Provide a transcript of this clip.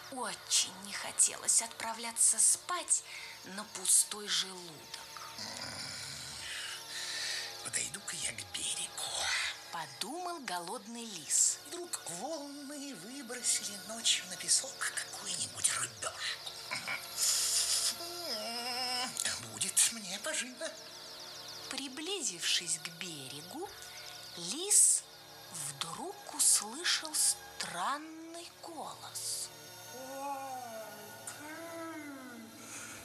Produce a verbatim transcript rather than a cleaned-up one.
Очень не хотелось отправляться спать на пустой желудок. Подойду-ка я к берегу. Подумал голодный лис. Вдруг волны выбросили ночью на песок какую-нибудь рыбешку. Будет мне поживо. Приблизившись к берегу, лис вдруг услышал странный голос.